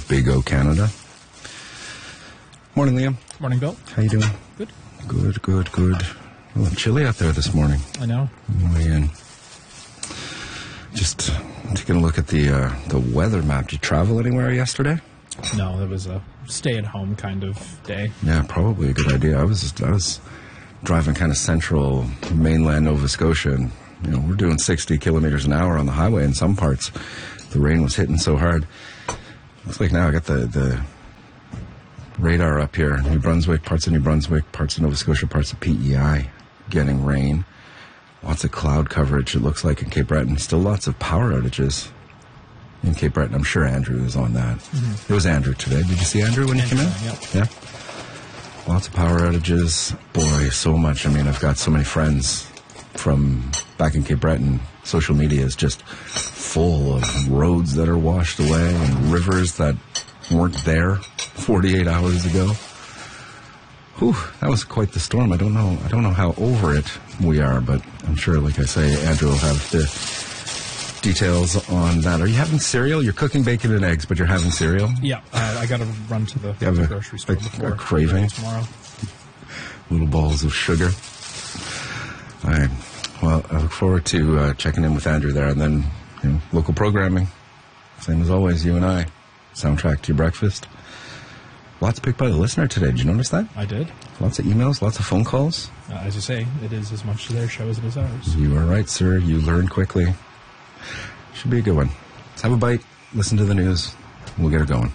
Big O, Canada. Morning, Liam. Morning, Bill. How you doing? Good. Good. Well, chilly out there this morning. I know. Way in. Just taking a look at the weather map. Did you travel anywhere yesterday? No, it was a stay-at-home kind of day. Yeah, probably a good idea. I was driving kind of central mainland Nova Scotia, and we're doing 60 kilometers an hour on the highway in some parts. The rain was hitting so hard. Looks like now I got the radar up here. New Brunswick, parts of Nova Scotia, parts of PEI getting rain. Lots of cloud coverage, it looks like, in Cape Breton. Still lots of power outages in Cape Breton. I'm sure Andrew is on that. Mm-hmm. It was Andrew today. Did you see Andrew when he came in? Yeah. Lots of power outages. Boy, so much. I mean, I've got so many friends from back in Cape Breton. Social media is just full of roads that are washed away and rivers that weren't there 48 hours ago. Whew, that was quite the storm. I don't know how over it we are, but I'm sure, like I say, Andrew will have the details on that. Are you having cereal? You're cooking bacon and eggs, but you're having cereal? Yeah, I got to run to the grocery store before a craving tomorrow. Little balls of sugar. All right. Well, I look forward to checking in with Andrew there, and then local programming. Same as always, you and I. Soundtrack to your breakfast. Lots picked by the listener today. Did you notice that? I did. Lots of emails, lots of phone calls. As you say, it is as much their show as it is ours. You are right, sir. You learn quickly. Should be a good one. Let's have a bite, listen to the news. We'll get it going.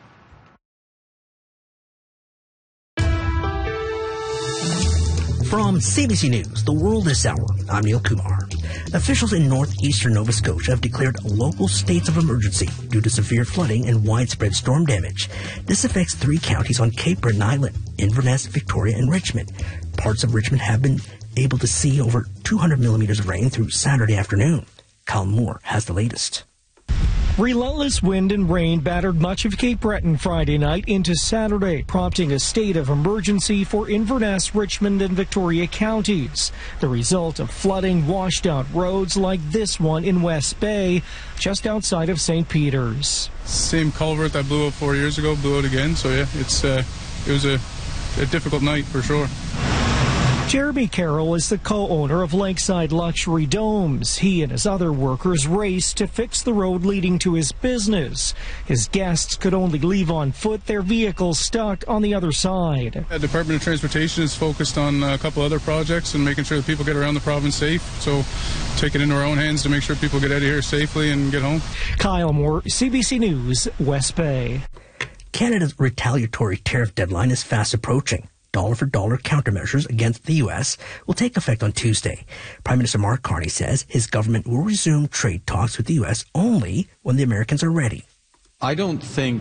From CBC News, The World This Hour, I'm Neil Kumar. Officials in northeastern Nova Scotia have declared local states of emergency due to severe flooding and widespread storm damage. This affects 3 counties on Cape Breton Island: Inverness, Victoria, and Richmond. Parts of Richmond have been able to see over 200 millimeters of rain through Saturday afternoon. Kyle Moore has the latest. Relentless wind and rain battered much of Cape Breton Friday night into Saturday, prompting a state of emergency for Inverness, Richmond, and Victoria counties. The result of flooding washed out roads like this one in West Bay, just outside of St. Peter's. Same culvert that blew out 4 years ago, blew out again, so yeah, it was a difficult night for sure. Jeremy Carroll is the co-owner of Lakeside Luxury Domes. He and his other workers raced to fix the road leading to his business. His guests could only leave on foot, their vehicles stuck on the other side. The Department of Transportation is focused on a couple other projects and making sure that people get around the province safe. So take it into our own hands to make sure people get out of here safely and get home. Kyle Moore, CBC News, West Bay. Canada's retaliatory tariff deadline is fast approaching. Dollar-for-dollar countermeasures against the U.S. will take effect on Tuesday. Prime Minister Mark Carney says his government will resume trade talks with the U.S. only when the Americans are ready. I don't think,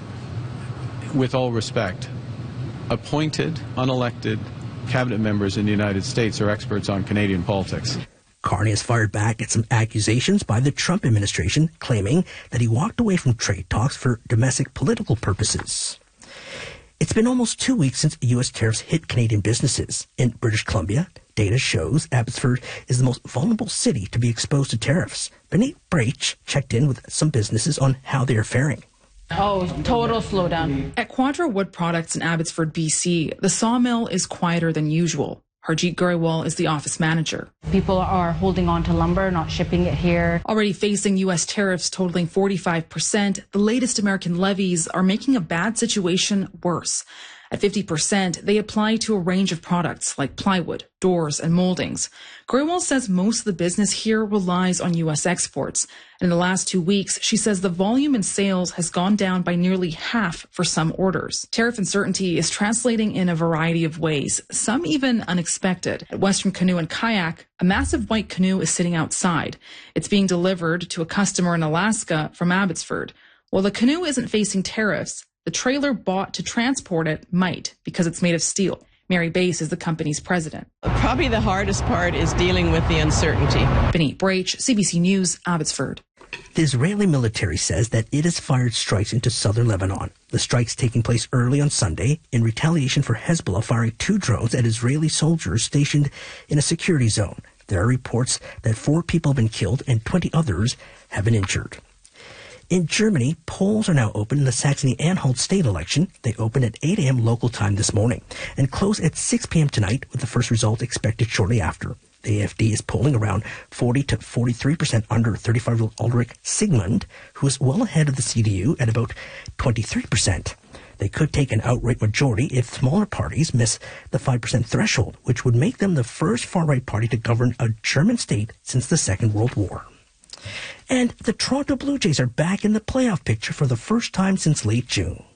with all respect, appointed, unelected cabinet members in the United States are experts on Canadian politics. Carney has fired back at some accusations by the Trump administration, claiming that he walked away from trade talks for domestic political purposes. It's been almost 2 weeks since U.S. tariffs hit Canadian businesses. In British Columbia, data shows Abbotsford is the most vulnerable city to be exposed to tariffs. Benny Brach checked in with some businesses on how they are faring. Oh, total slowdown. At Quadra Wood Products in Abbotsford, BC, the sawmill is quieter than usual. Harjeet Grewal is the office manager. People are holding on to lumber, not shipping it here. Already facing U.S. tariffs totaling 45%, the latest American levies are making a bad situation worse. At 50%, they apply to a range of products like plywood, doors, and moldings. Grewal says most of the business here relies on U.S. exports. And in the last 2 weeks, she says the volume in sales has gone down by nearly half for some orders. Tariff uncertainty is translating in a variety of ways, some even unexpected. At Western Canoe and Kayak, a massive white canoe is sitting outside. It's being delivered to a customer in Alaska from Abbotsford. While the canoe isn't facing tariffs, the trailer bought to transport it might, because it's made of steel. Mary Bass is the company's president. Probably the hardest part is dealing with the uncertainty. Benny Brach, CBC News, Abbotsford. The Israeli military says that it has fired strikes into southern Lebanon. The strikes taking place early on Sunday in retaliation for Hezbollah firing 2 drones at Israeli soldiers stationed in a security zone. There are reports that 4 people have been killed and 20 others have been injured. In Germany, polls are now open in the Saxony-Anhalt state election. They opened at 8 a.m. local time this morning and close at 6 p.m. tonight, with the first result expected shortly after. The AfD is polling around 40 to 43% under 35-year-old Ulrich Sigmund, who is well ahead of the CDU at about 23%. They could take an outright majority if smaller parties miss the 5% threshold, which would make them the first far-right party to govern a German state since the Second World War. And the Toronto Blue Jays are back in the playoff picture for the first time since late June.